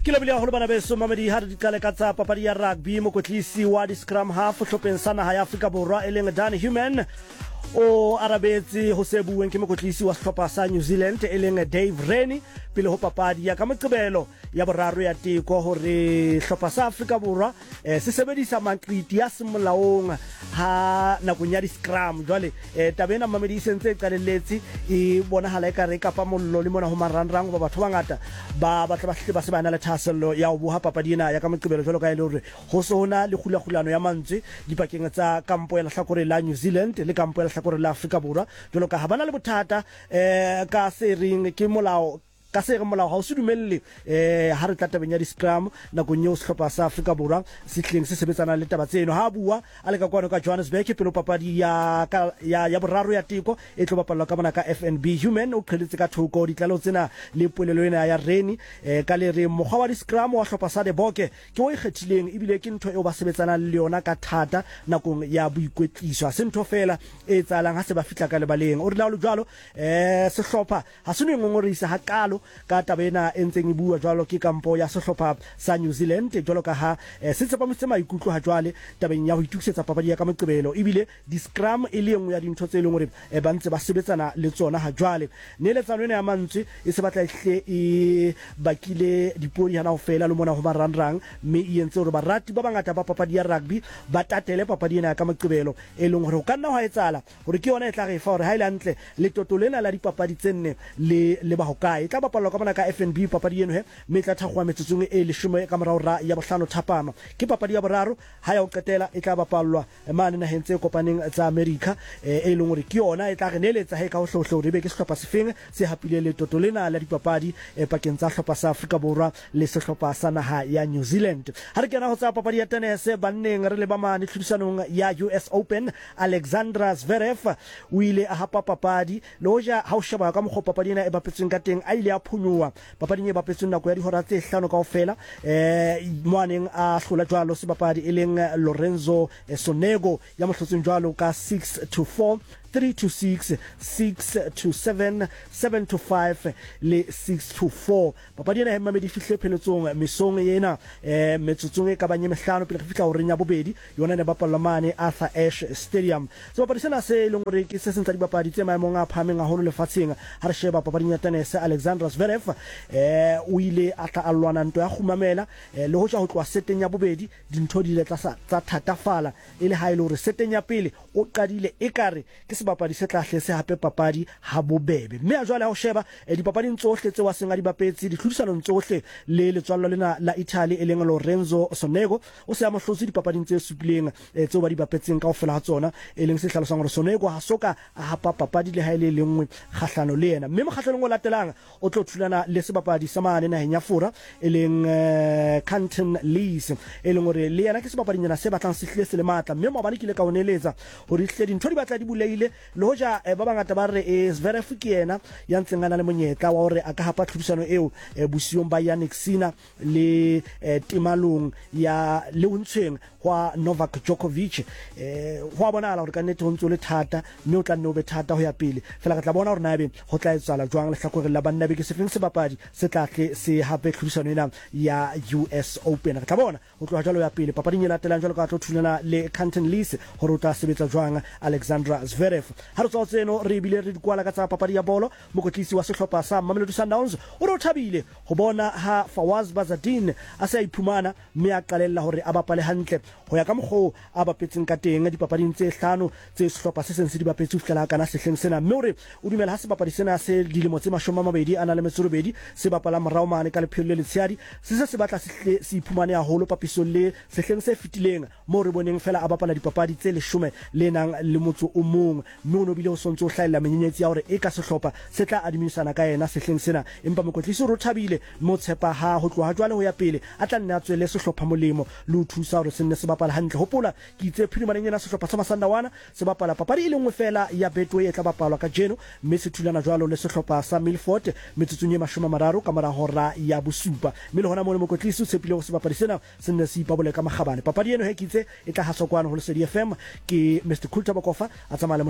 Kila bila holo bana beso mamedi har dikale ka tsa papadi ya rugby mokotlisi wa di scrum half hlopeng sa naha ya Afrika Borwa eleng Danny Human o arabetse ho se bueng ke mokotlisi wa sehlopha sa New Zealand eleng Dave Rennie pele ho papadi ya ka moqebelo ya boraro ya teko hore sehlopha sa Afrika Borwa se sebedisa makriti ya semolaong ha nakong ya di scrum jwale tabena mamedi sentse qalelletse e bonahala e ka re kapa mollo le mona ho marangrang ba batho bangata ba batla ba se bana le thasello ya ho buha papadi ena ya ka moqebelo jwalo ka ile hore ho sona le khulagulano ya mantswe dipakeng tsa kampo ya lahlakore la New Zealand le kampo ya lahlakore la Afrika Borwa jwalo ka ha bana le bothata ka sering ke molao ka se re molao ha o se dumelle ha re tlatabeng ya di scrum nakong eo sehlopha sa Afrika Borwa se tleng se sebetsana le taba tseno ha bua a le ka kwano ka Johannesburg pelo papadi ya boraro ya teko e tlo bapalwa ka bona ka FNB. Human o qheletse ka thoko ditlalo tsena le polelo ena ya Rennie ka le re mokgwa wa di scrum wa hlopha sa de Boke ke o ikgethileng ebile ke ntho eo ba sebetsana le yona ka thata nakong ya boikwetliso se ntho fela e tsalang ha se ba fitla ka lebaleng o re la lo jwalo sehlopha ha se no ngongorisa ha kalo ka tabena entseng e bua jwalo ke kampo ya sehlopha sa New Zealand jwalo ka ha se tsepamise maikutlo ha jwale tabeng ya ho itukisetsa papadi ya ka moqebelo ebile di scrum e le nngwe ya dintho tse leng hore ba ntse ba sebetsana le tsona ha jwale neletsano ena ya mantswe e se batla hle e bakile dipodi hana ho fela le mona ho marangrang mme e entse hore barati ba bangata ba papadi ya rugby ba tatele papadi ena ya ka moqebelo e leng hore ho ka nna ho etsala hore ke yona e tla re fa hore ha ile hantle le totolena la dipapadi tsenne le ba hokae tla bapalwa ka bona ka FNB papadi eno mme tla thakgwa metsotsong e 10 ka morao ra ya bohlano thapama ke papadi ya boraro ha ya ho qetela e tla bapalwa mane na hentse kopaneng tsa America e leng hore ke yona e tla re neletsa he ka ho hlohlo re be ke sehlopha sefeng se hapile le totolena la dipapadi pakeng tsa sehlopha sa Afrika Borwa le sehlopha sa naha ya New Zealand. Ha re kena ho tsa papadi ya tennis banneng re le ba mane tlhodisanong ya US Open Alexandra Zverev o ile a hapa papadi le hoja ha o sheba ka mokgo papadi ena e bapetseng ka teng a ile a phunyuwa papading e bapetseng nako ya dihora tse 5 kaofela moaneng a hlola jwalo sebapadi e leng Lorenzo Sonego ya mohlotseng jwalo ka 6-4 3-6 6-7 7-5 le 6-4 papadi ena hema medi fihle pheletsong mesong ena metsotsong e ka banye mehlano pele re fihla ho renya bobedi yona ne bapalla mane Arthur Ashe Stadium so papadi sena se leng hore ke se sentsa dibapadi tse maemong a phameng a holo lefatsheng ha re sheba papading ya tennis Alexandra Zverev o ile a tla alwana ntwa ya khumamela le ho tla ho tloa seteng ya bobedi dintho di le tsa thatafala ile ha ile hore seteng ya pele o qadile ekare ke sebapadi se tla hlese hape papadi ha bobebe mme a jwale ha o sheba dipapading tsohle tse wa senga dibapetsi di tlhodisano tsohle le letswallo lena la Italy e leng Lorenzo Sonego o se a mohlotsi dipapading tse supileng tseo ba dibapetseng kaofela ha tsona e leng se hlalosang hore Sonego ha soka a hapa papadi le ha ile le nngwe kgahlano le yena mme mokgahlelong o latelang o tlo thulana le sebapadi sa mane naheng ya Fora e leng Quentin Lees e leng hore le yena ke sebapadi nyana se batlang se hlile se le matla mme mabane ke le ka oneletsa hore hle dintho di batla di buleile le hoja ba bangata ba re Zverev ke yena ya ntseng ana le monyetla wa hore a ka hapa tlhodisano eo busiong ba Yannick Sinner le timalong ya leuntsheng wa Novak Djokovic ho bonahala hore ka nnete ho ntso le thata mme o tla nne o be thata ho ya pele fela ka tla bona hore nabe ho tla etsala jwang le hlakore la banna be ke sefeng se bapadi se tla tle se hape tlhodisano ena ya US Open ka tla bona ho tloha jalo ya pele papading e latelang jalo ka tlo thulana le Quentin Lees hore o tla sebetsa jwang Alexandra Zverev ha re tswa tseno re bile re dikwala ka tsa papadi ya bolo mokotlisi wa sehlopha sa Mamelodi Sundowns o re o thabile ho bona ha Fawaz Bazadin a sa iphumana mme a qalella hore a bapale hantle ho ya ka mokgo a bapetseng ka teng dipapading tse 5 tse sehlopha se seng se dibapetse ho fihlela kana sehleng sena mme hore o dumela ha se papadi sena se dilemo tse 20 ana le metsobedi se bapala morao mane ka lephelo le letshehadi se batla se iphumane haholo papisong le sehleng se fitileng mo re boneng fela a bapala dipapadi tse 10 le nang le motso o mong mme o nobile o sontso o hlaela menyenyetsi ya hore e ka sehlopha se tla adimisana ka yena sehleng sena empa mokotlisi o thabile mo tshepa ha ho tloha jwale ho ya pele a tla nna tswele sehlopha molemo le ho thusa hore se nne se bapala hantle hopola ke itse phirimaneng ena sehlopha sa Masandawana se bapala papadi e lengwe fela ya Betway e tla bapalwa ka jeno mme se thulana jwalo le sehlopha sa Milford metsotsong e 30 ka mora hora ya bosupa mme le hona mo mokotlisi o tshepile ho se bapadi sena se nne se ipabole ka magabane papadi eno he ke itse e tla haswa kwana ho Lesedi FM ke Mr. Kultabakofa a tsamaya le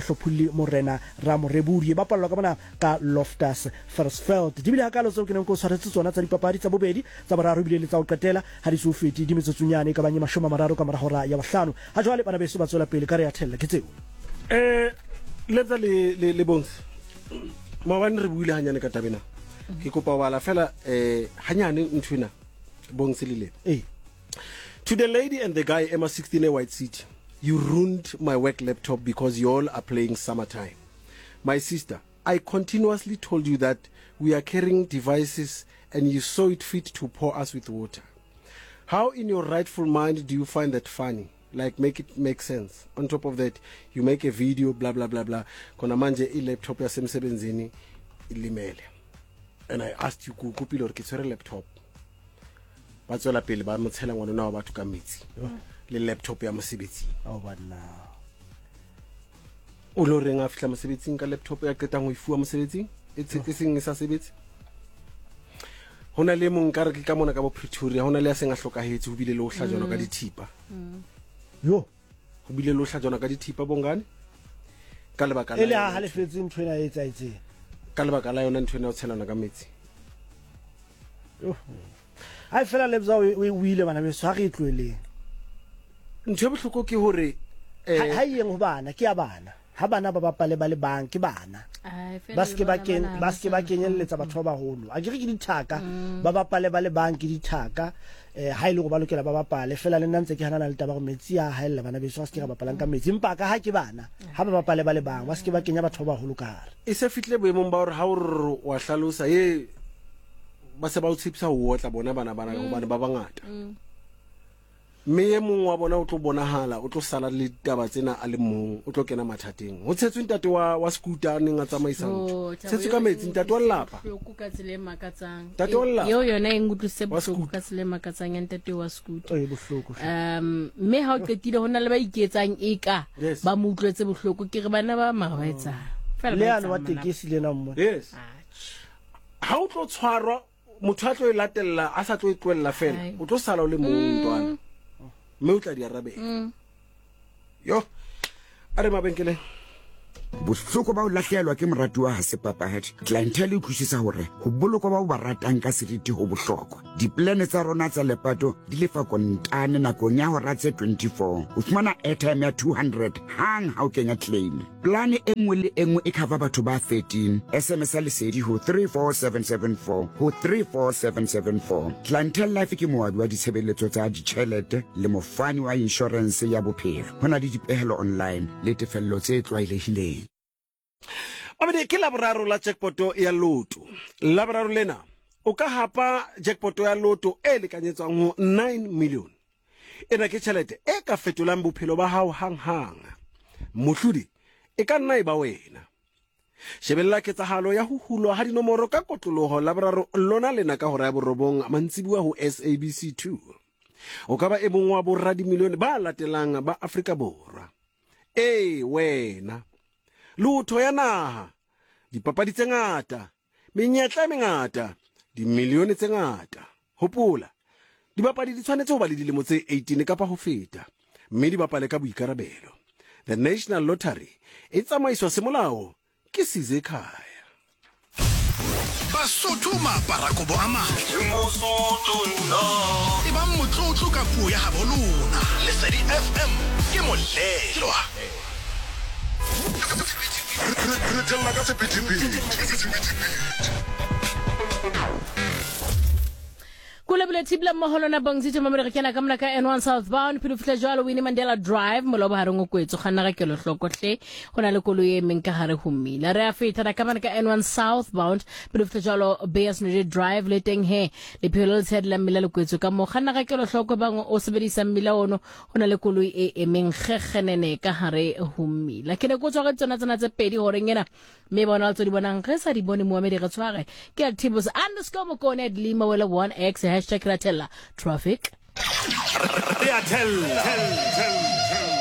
Mohlophuli Morena Ramoreburi ba pallwa ka bona ka Loftus Versfeld di bile hakalo so ke neng go tshwaretse tsona tsa dipapadi tsa bobedi tsa boraro bile le tsa o qetela ha di so feti di metsotsonyane ka banye 30 ka moragora ya bohlano ha jwale bana beso ba tswela pele ka re ya thella ke tseo letsa le bongs mabane re buile hanyane ka tabena ke kopa bala fela hanyane nthwena bongs le to the lady and the guy Emma 16 White City, you ruined my work laptop because you all are playing Summertime. My sister, I continuously told you that we are carrying devices and you saw it fit to pour us with water. How in your rightful mind do you find that funny? Like make it make sense. On top of that, you make a video, blah blah blah blah. Kona manje laptop ya semsebenzini ilimele. And I asked you kupilo re ke tshwere laptop. Ba tswela pele ba motshela ngwana na wa batho ka metsi le laptop ya mosebetsi bana o lo renga fihla mosebetsing ka laptop ya qetang ho ifuwa mosebetsing e seng sa sebetsi hona le mong ka re ka mona ka bo Pretoria hona le ya seng a hlokahetse ho bile le ho hlajwana ka dithipa yo ho bile le ho hlajwana ka dithipa bongane ka lebaka la ele ha le fetse ntwena e tsaitse ka lebaka la yona ntwena o tshelana ka metsi ai fela lebza o ile bana beso ha re itlweleng ntho bohloko ke hore ha yeng ho bana ke ya bana ha bana ba bapale ba le bang ke bana ba ske ba kenyelletsa batho ba baholo a ke dithaka ba bapale ba le bang ke dithaka ha ile go ba lokela ba bapale fela le nantse ke hanana le taba go metsi ya haella bana beso a ske ga bapalang ka metsi empa ka ha ke bana ha ba bapale ba le bang ba ske ba kenya batho ba baholo ka hare e se fitle boemong ba hore ha o wa hlalosa ba se ba o tshipsa ho otla bona bana hobane ba bangata mme ye mong wa bona o tlo bonahala o tlo sala le taba tsena a le mong o tlo kena mathateng ho tshetswe ntate wa scooter neng a tsamaisang tshetswe ka metsi ntate wa lapa ka tsele makatsang ntate wa lapa yo yona e ngutluse bohloko ka tsele makatsang ya ntate wa scooter mme ha o qetile hona le ba iketsang eka ba mo utlwetse bohloko ke re bana ba mawaetsa fela le ana wa tekesi le na mmo yes ha o tlo tshwarwa motho a tlo e latella a sa tlo e tloella fela o tlo sala o le mong ntwana mme o tla di arabela yo a re mabenkeleng bohloko ba o lahlehelwa ke moratuwa ha se papahadi clientele e utlwisisa hore ho bolokwa ba o ba ratang ka seriti ho bohlokwa diplane tsa rona tsa lepato di lefa kontane nakong ya hora tse 24 o fumana airtime ya 200 hang ha o kenya claim plane e nngwe le e nngwe e cover batho ba 13 sms a lesedi ho 34774 ho 34774 clientele life ke moabi wa ditshebeletso tsa ditjhelete le mofani wa insurance ya bophelo hona le dipehelo online le tefello tse tlwaelehileng Abede ke laboraro la jackpot ya loto laboraro lena o ka hapa jackpot ya loto e lekanyetswang ho 9 million ena ke tšhelete e ka fetolang bophelo ba hao hang mohlodi e ka nna e ba wena shebella ketsahalo ya ho hulwa ha dinomoro ka kotloloho laboraro lona lena ka hora ya borobong mantsibuwa ho SABC2 o ka ba e mong wa borra di milione ba latelang ba Afrika Borwa wena lutho ya naha dipapadi tse ngata menyetla e mengata dimilione tse ngata hopola dibapadi di tshwanetse ho ba le dilemo tse 18 kapa ho feta mme di bapale ka boikarabelo the National Lottery e tsamaiswa semolao ke Sizekhaya Basotho maparakobo a matle e ba motlotlo ka puo ya habo lona Lesedi FM ke molelwa Retella ka sephethephethe Kula bile tibla maholo na bangzito mamere kena kamna ka N1 Southbound pidu fitla jwalo Winnie Mandela Drive moloba harongo kwetso khana ga kelo hloko hle hona le koloi e menka hare humila re a feta na kamana ka N1 Southbound pidu fitla jwalo Beas Nje Drive le teng he le phelo tshed la mila le kwetso ka mo khana ga kelo hloko bang o sebedisa mila ono hona le koloi e mengkhekhenene ka hare humila ke ne go tswa ga tsona tse pedi hore ngena me bona tso di bonang re sa di bone Mohammed re tsware ke Tibos _Mokone Lima wela 1x #Ratella traffic. Ratella.